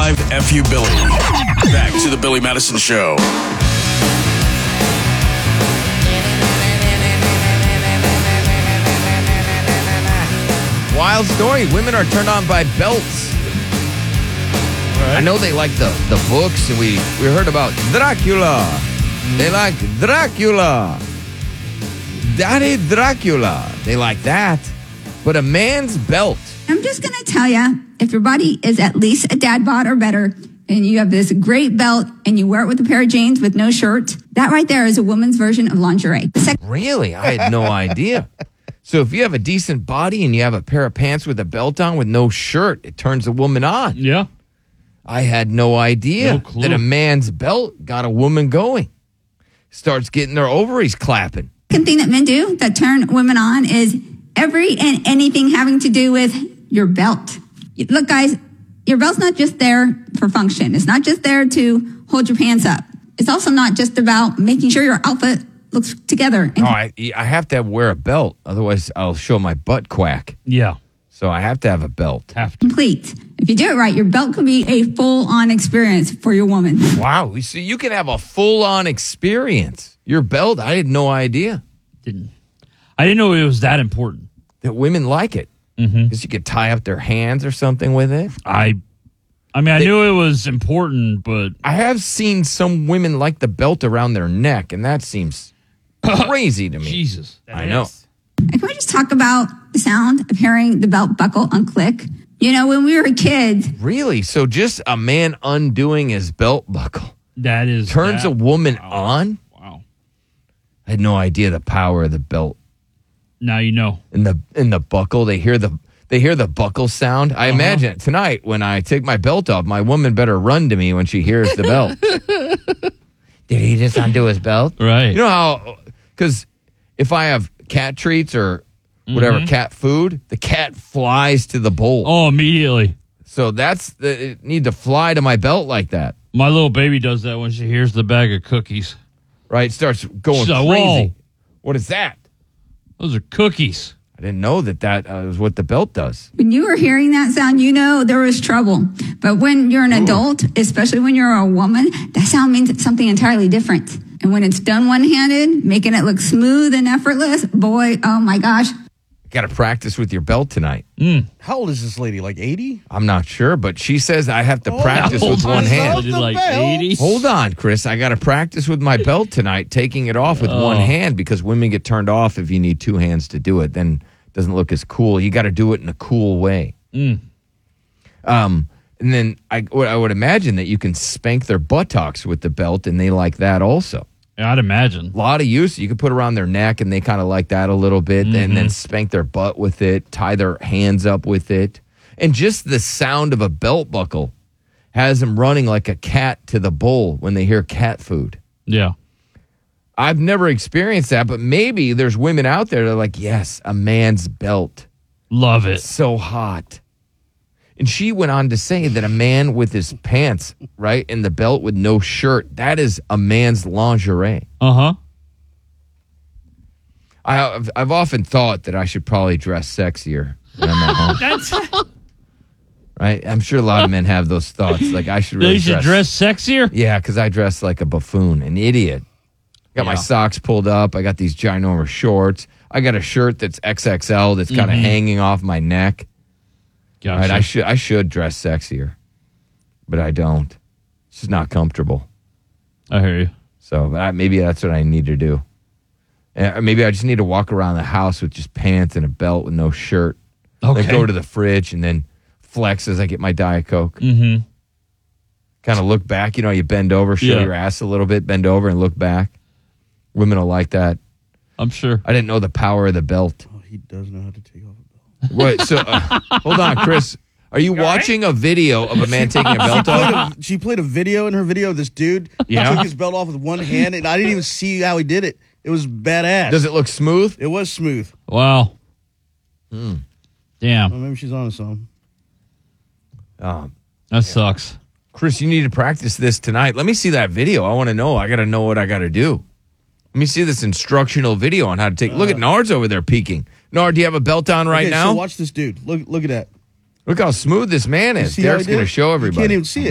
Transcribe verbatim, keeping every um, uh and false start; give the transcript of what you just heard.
five F U Billy. Back to the Billy Madison Show. Wild story. Women are turned on by belts. Right. I know they like the, the books, and we, we heard about Dracula. Mm. They like Dracula. Daddy Dracula. They like that. But a man's belt. I'm just going to tell you, if your body is at least a dad bod or better, and you have this great belt, and you wear it with a pair of jeans with no shirt, that right there is a woman's version of lingerie. Sec- really? I had no idea. So if you have a decent body and you have a pair of pants with a belt on with no shirt, it turns a woman on. Yeah. I had no idea no clue. that a man's belt got a woman going. Starts getting their ovaries clapping. Second thing that men do that turn women on is every and anything having to do with your belt. Look, guys, your belt's not just there for function. It's not just there to hold your pants up. It's also not just about making sure your outfit looks together. Oh, I, I have to have, wear a belt. Otherwise, I'll show my butt quack. Yeah. So I have to have a belt. Have to. Complete. If you do it right, your belt could be a full-on experience for your woman. Wow. So you can have a full-on experience. Your belt, I had no idea. Didn't. I didn't know it was that important. That women like it. Because mm-hmm. you could tie up their hands or something with it. I I mean, I they, knew it was important, but... I have seen some women like the belt around their neck, and that seems crazy to me. Jesus. I know. Can we just talk about the sound of hearing the belt buckle unclick? You know, when we were kids... Really? So just a man undoing his belt buckle that is turns that. a woman wow. on? Wow. I had no idea the power of the belt. Now you know. In the in the buckle, they hear the they hear the buckle sound. I uh-huh. imagine it tonight when I take my belt off, my woman better run to me when she hears the belt. Did he just undo his belt? Right. You know how, because if I have cat treats or whatever, mm-hmm. cat food, the cat flies to the bowl. Oh, immediately. So that's, the, it need to fly to my belt like that. My little baby does that when she hears the bag of cookies. Right, starts going like, crazy. Whoa. What is that? Those are cookies. I didn't know that that uh, was what the belt does. When you were hearing that sound, you know there was trouble. But when you're an Ooh. adult, especially when you're a woman, that sound means something entirely different. And when it's done one-handed, making it look smooth and effortless, boy, oh my gosh. Got to practice with your belt tonight. Mm. How old is this lady? Like eighty? I'm not sure, but she says I have to oh, practice with one hand. Like eighty? Hold on, Chris. I got to practice with my belt tonight, taking it off with oh. one hand because women get turned off if you need two hands to do it. Then it doesn't look as cool. You got to do it in a cool way. Mm. Um, and then I, I would imagine that you can spank their buttocks with the belt, and they like that also. I'd imagine. A lot of use. You could put around their neck, and they kind of like that a little bit, mm-hmm. and then spank their butt with it, tie their hands up with it. And just the sound of a belt buckle has them running like a cat to the bowl when they hear cat food. Yeah. I've never experienced that, but maybe there's women out there that are like, yes, a man's belt. Love it. It's so hot. And she went on to say that a man with his pants, right, and the belt with no shirt, that is a man's lingerie. Uh-huh. I've, I've often thought that I should probably dress sexier when I'm at home. That's... Right? I'm sure a lot of men have those thoughts. Like, I should really They should dress, dress sexier? Yeah, because I dress like a buffoon, an idiot. Got yeah. my socks pulled up. I got these ginormous shorts. I got a shirt that's X X L that's kind of mm-hmm. hanging off my neck. Gotcha. Right, I should I should dress sexier, but I don't. It's just not comfortable. I hear you. So uh, maybe that's what I need to do. Uh, maybe I just need to walk around the house with just pants and a belt with no shirt. Okay. Then go to the fridge and then flex as I get my Diet Coke. Mm-hmm. Kind of look back. You know, you bend over, show yeah. your ass a little bit, bend over and look back. Women will like that. I'm sure. I didn't know the power of the belt. Oh, he does know how to take off. Wait, so uh, hold on, Chris. Are you All watching right? a video of a man taking a belt off? She played a video in her video of this dude yeah. took his belt off with one hand, and I didn't even see how he did it. It was badass. Does it look smooth? It was smooth. Wow. Mm. Damn. Well, maybe she's on to something. Um, that yeah. sucks. Chris, you need to practice this tonight. Let me see that video. I want to know. I got to know what I got to do. Let me see this instructional video on how to take. Uh, look at Nard's over there peeking. Nard, do you have a belt on right okay, now? So watch this dude. Look, look at that. Look how smooth this man is. Derek's going to show everybody. You can't even see it.